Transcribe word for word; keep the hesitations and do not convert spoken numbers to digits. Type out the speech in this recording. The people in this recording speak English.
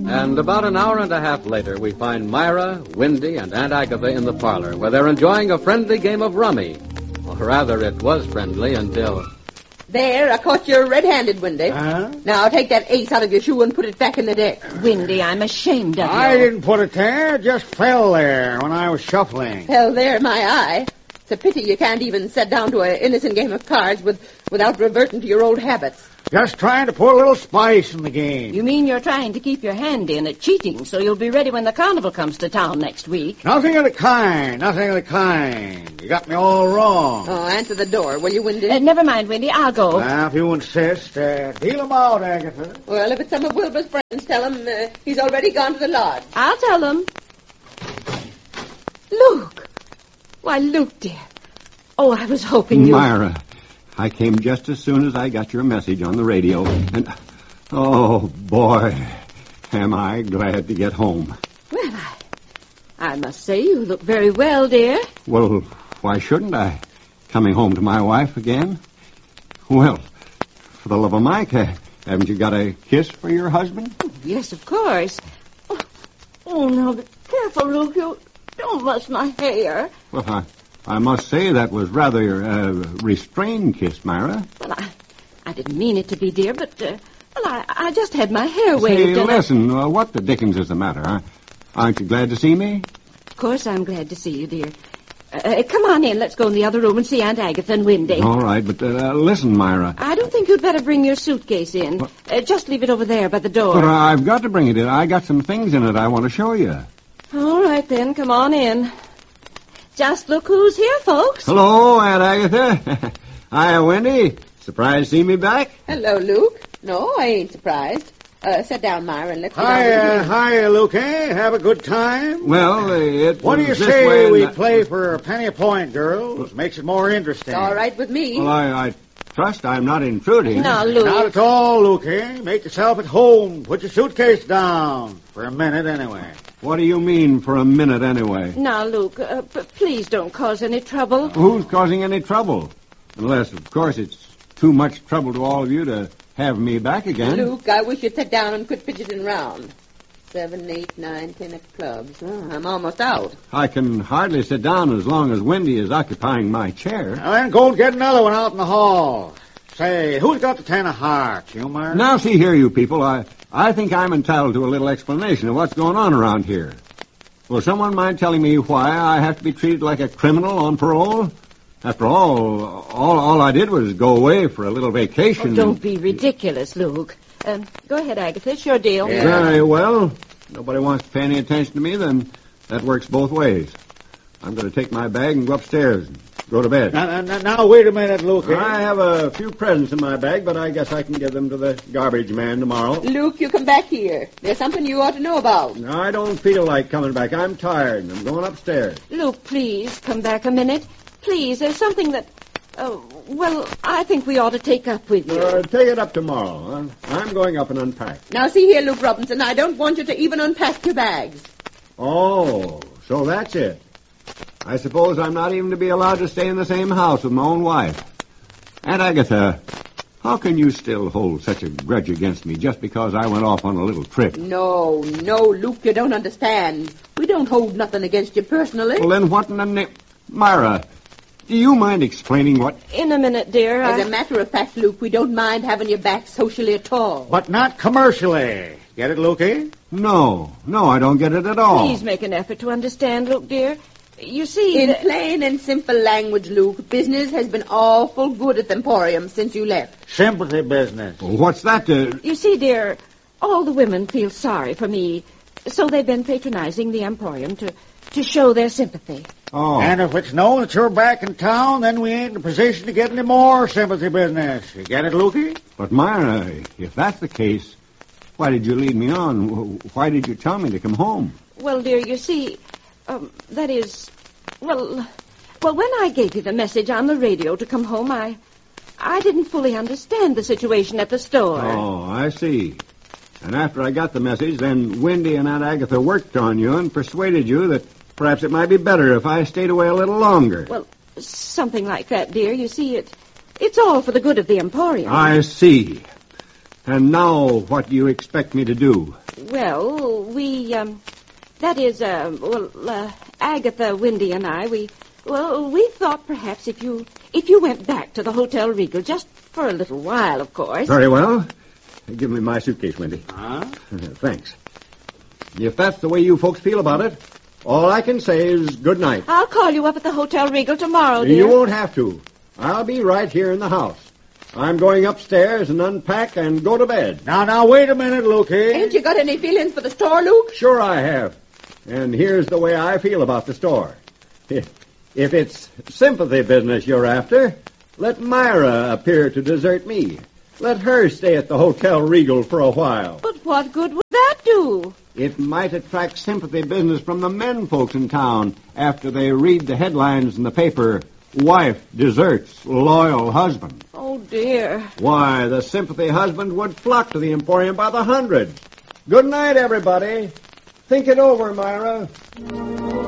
And about an hour and a half later, we find Myra, Wendy, and Aunt Agatha in the parlor, where they're enjoying a friendly game of rummy. Or rather, it was friendly until... There, I caught you red-handed, Wendy. Huh? Now take that ace out of your shoe and put it back in the deck. Wendy, I'm ashamed of you. I didn't put it there. It just fell there when I was shuffling. Fell there, my eye. It's a pity you can't even sit down to an innocent game of cards with, without reverting to your old habits. Just trying to put a little spice in the game. You mean you're trying to keep your hand in at cheating so you'll be ready when the carnival comes to town next week? Nothing of the kind. Nothing of the kind. You got me all wrong. Oh, answer the door, will you, Wendy? Uh, never mind, Wendy. I'll go. Well, if you insist, uh, deal him out, Agatha. Well, if it's some of Wilbur's friends, tell him uh, he's already gone to the lodge. I'll tell them. Luke. Why, Luke, dear. Oh, I was hoping you... Myra, I came just as soon as I got your message on the radio, and... Oh, boy, am I glad to get home. Well, I... I must say you look very well, dear. Well, why shouldn't I? Coming home to my wife again? Well, for the love of Mike, haven't you got a kiss for your husband? Oh, yes, of course. Oh, oh, now, be careful, Luke. You don't muss my hair. Well, I... I must say that was rather a uh, restrained kiss, Myra. Well, I, I didn't mean it to be, dear, but, uh, well, I, I just had my hair waved. Hey, and listen, I... uh, what the dickens is the matter, huh? Aren't you glad to see me? Of course I'm glad to see you, dear. Uh, come on in. Let's go in the other room and see Aunt Agatha and Wendy. All right, but uh, listen, Myra. I don't think you'd better bring your suitcase in. Uh, just leave it over there by the door. But uh, I've got to bring it in. I got some things in it I want to show you. All right, then. Come on in. Just look who's here, folks. Hello, Aunt Agatha. Hi, Wendy. Surprised to see me back? Hello, Luke. No, I ain't surprised. Uh, sit down, Myra, and let's get Hi, on uh, hi, Luke. Eh? Have a good time? Well, it What do you was this say way we and that- play for a penny a point, girls? Makes it more interesting. It's all right with me. Well, I, I trust I'm not intruding. Now, Luke. Not at all, Luke. Eh? Make yourself at home. Put your suitcase down. For a minute, anyway. What do you mean for a minute, anyway? Now, Luke, uh, p- please don't cause any trouble. Who's causing any trouble? Unless, of course, it's too much trouble to all of you to have me back again. Luke, I wish you'd sit down and quit fidgeting round. Seven, eight, nine, ten of clubs. Oh, I'm almost out. I can hardly sit down as long as Wendy is occupying my chair. Now then, go and get another one out in the hall. Say, who's got the ten of hearts, you, Myra? Now, see here, you people. I, I think I'm entitled to a little explanation of what's going on around here. Will someone mind telling me why I have to be treated like a criminal on parole? After all, all, all I did was go away for a little vacation. Oh, don't be ridiculous, Luke. Um, go ahead, Agatha. It's your deal. Yeah. Very well. Nobody wants to pay any attention to me, then that works both ways. I'm going to take my bag and go upstairs and go to bed. Now, now, now wait a minute, Luke. Eh? I have a few presents in my bag, but I guess I can give them to the garbage man tomorrow. Luke, you come back here. There's something you ought to know about. I don't feel like coming back. I'm tired, and I'm going upstairs. Luke, please, come back a minute. Please, there's something that... Oh, well, I think we ought to take up with you. Uh, take it up tomorrow. Huh? I'm going up and unpack. Now, see here, Luke Robinson, I don't want you to even unpack your bags. Oh, so that's it. I suppose I'm not even to be allowed to stay in the same house with my own wife. Aunt Agatha, how can you still hold such a grudge against me just because I went off on a little trip? No, no, Luke, you don't understand. We don't hold nothing against you personally. Well, then what in the name... Myra, do you mind explaining what... In a minute, dear. As I... a matter of fact, Luke, we don't mind having you back socially at all. But not commercially. Get it, Luke, eh? No, no, I don't get it at all. Please make an effort to understand, Luke, dear. You see... In the- plain and simple language, Luke, business has been awful good at the Emporium since you left. Sympathy business. Well, what's that to... You see, dear, all the women feel sorry for me, so they've been patronizing the Emporium to, to show their sympathy. Oh. And if it's known that you're back in town, then we ain't in a position to get any more sympathy business. You get it, Lukey? But, Myra, if that's the case, why did you lead me on? Why did you tell me to come home? Well, dear, you see, um, that is, well, well, when I gave you the message on the radio to come home, I, I didn't fully understand the situation at the store. Oh, I see. And after I got the message, then Wendy and Aunt Agatha worked on you and persuaded you that perhaps it might be better if I stayed away a little longer. Well, something like that, dear. You see, it, it's all for the good of the Emporium. I see. And now, what do you expect me to do? Well, we, um, that is, uh, well, uh, Agatha, Wendy, and I, we, well, we thought perhaps if you, if you went back to the Hotel Regal, just for a little while, of course. Very well. Give me my suitcase, Wendy. Huh? Thanks. If that's the way you folks feel about it, all I can say is good night. I'll call you up at the Hotel Regal tomorrow, dear. You won't have to. I'll be right here in the house. I'm going upstairs and unpack and go to bed. Now, now, wait a minute, Luke. Ain't you got any feelings for the store, Luke? Sure I have. And here's the way I feel about the store. If it's sympathy business you're after, let Myra appear to desert me. Let her stay at the Hotel Regal for a while. But what good would that do? It might attract sympathy business from the men folks in town after they read the headlines in the paper, Wife deserts loyal husband. Oh, dear. Why, the sympathy husband would flock to the Emporium by the hundreds. Good night, everybody. Think it over, Myra.